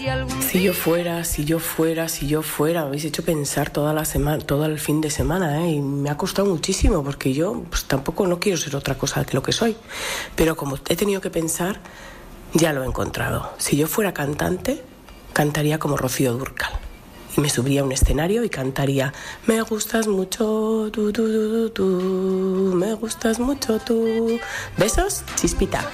Si yo fuera, me habéis hecho pensar toda la semana, todo el fin de semana, y me ha costado muchísimo porque yo pues, tampoco no quiero ser otra cosa que lo que soy. Pero como he tenido que pensar, ya lo he encontrado. Si yo fuera cantante, cantaría como Rocío Dúrcal. Y me subiría a un escenario y cantaría: me gustas mucho tú, me gustas mucho tú. Besos, Chispita.